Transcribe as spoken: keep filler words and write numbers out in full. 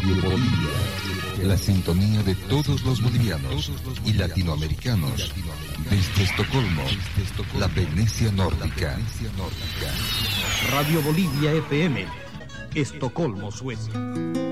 Radio Bolivia, la sintonía de todos los bolivianos y latinoamericanos. Desde Estocolmo, la Venecia nórdica. Radio Bolivia F M, Estocolmo, Suecia.